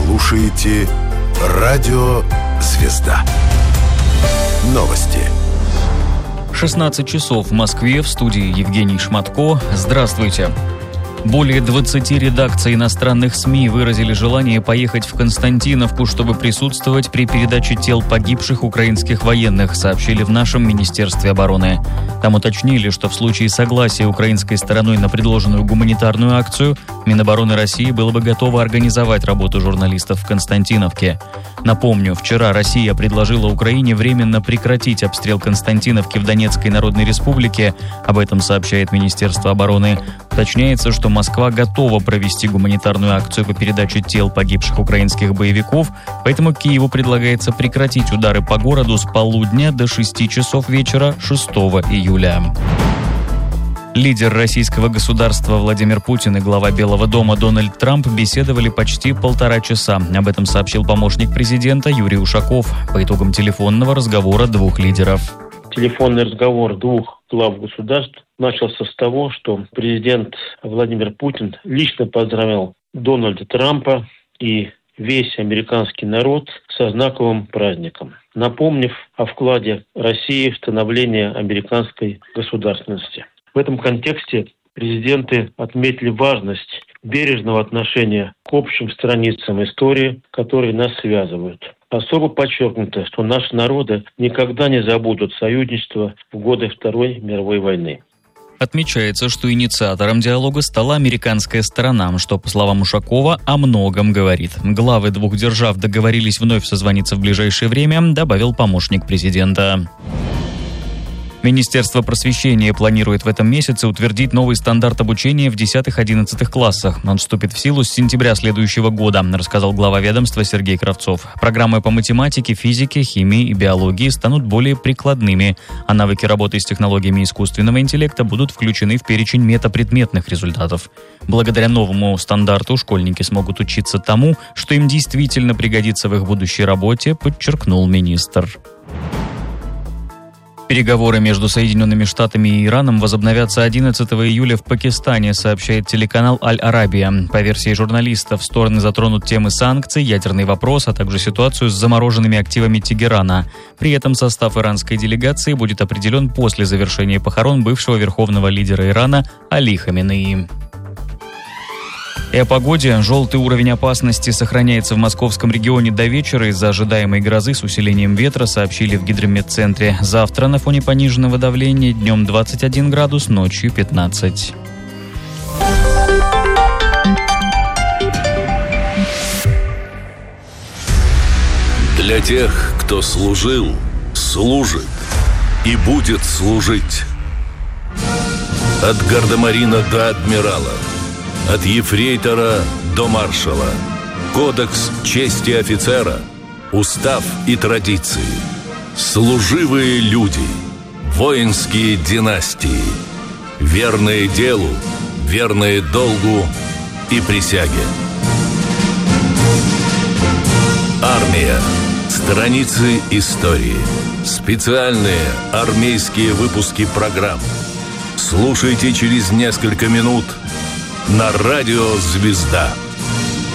слушаете Радио «Звезда». Новости. 16 часов в Москве, в студии Евгений Шматко. Здравствуйте. Более 20 редакций иностранных СМИ выразили желание поехать в Константиновку, чтобы присутствовать при передаче тел погибших украинских военных, сообщили в нашем Министерстве обороны. Там уточнили, что в случае согласия украинской стороной на предложенную гуманитарную акцию, Минобороны России было бы готово организовать работу журналистов в Константиновке. Напомню, вчера Россия предложила Украине временно прекратить обстрел Константиновки в Донецкой Народной Республике. Об этом сообщает Министерство обороны. Уточняется, что Москва готова провести гуманитарную акцию по передаче тел погибших украинских боевиков, поэтому Киеву предлагается прекратить удары по городу с полудня до 6 часов вечера 6 июля. Лидер российского государства Владимир Путин и глава Белого дома Дональд Трамп беседовали почти 1,5 часа. Об этом сообщил помощник президента Юрий Ушаков по итогам телефонного разговора двух лидеров. Телефонный разговор двух глав государств начался с того, что президент Владимир Путин лично поздравил Дональда Трампа и весь американский народ со знаковым праздником, напомнив о вкладе России в становление американской государственности. В этом контексте президенты отметили важность бережного отношения к общим страницам истории, которые нас связывают. Особо подчеркнуто, что наши народы никогда не забудут союзничество в годы Второй мировой войны. Отмечается, что инициатором диалога стала американская сторона, что, по словам Ушакова, о многом говорит. Главы двух держав договорились вновь созвониться в ближайшее время, добавил помощник президента. Министерство просвещения планирует в этом месяце утвердить новый стандарт обучения в 10-11 классах. Он вступит в силу с сентября следующего года, рассказал глава ведомства Сергей Кравцов. Программы по математике, физике, химии и биологии станут более прикладными, а навыки работы с технологиями искусственного интеллекта будут включены в перечень метапредметных результатов. Благодаря новому стандарту школьники смогут учиться тому, что им действительно пригодится в их будущей работе, подчеркнул министр. Переговоры между Соединенными Штатами и Ираном возобновятся 11 июля в Пакистане, сообщает телеканал «Аль-Арабия». По версии журналистов, стороны затронут темы санкций, ядерный вопрос, а также ситуацию с замороженными активами Тегерана. При этом состав иранской делегации будет определен после завершения похорон бывшего верховного лидера Ирана Али Хаминеи. И о погоде. Желтый уровень опасности сохраняется в московском регионе до вечера из-за ожидаемой грозы с усилением ветра, сообщили в гидрометцентре. Завтра на фоне пониженного давления днем 21 градус, ночью 15. Для тех, кто служил, служит и будет служить. От гардемарина до адмирала. От ефрейтора до маршала. Кодекс чести офицера. Устав и традиции. Служивые люди. Воинские династии. Верные делу, верные долгу и присяге. Армия. Страницы истории. Специальные армейские выпуски программ. Слушайте через несколько минут на Радио «Звезда».